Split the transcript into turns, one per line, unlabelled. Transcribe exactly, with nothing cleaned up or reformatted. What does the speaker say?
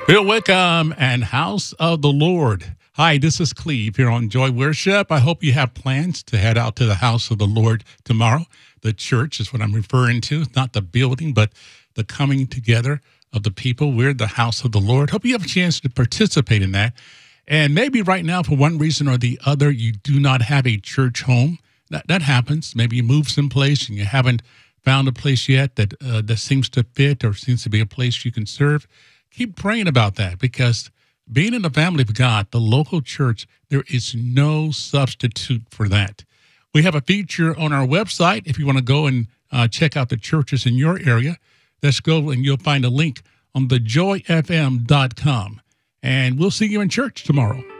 Well, welcome and House of the Lord. Hi, this is Cleve here on Joy Worship. I hope you have plans to head out to the House of the Lord tomorrow. The church is what I'm referring to, not the building, but the coming together of the people. We're the House of the Lord. Hope you have a chance to participate in that. And maybe right now, for one reason or the other, you do not have a church home. That, that happens. Maybe you moved someplace and you haven't found a place yet that uh, that seems to fit or seems to be a place you can serve. Keep praying about that, because being in the family of God, the local church, there is no substitute for that. We have a feature on our website. If you want to go and uh, check out the churches in your area, let's go and you'll find a link on the joy f m dot com. And we'll see you in church tomorrow.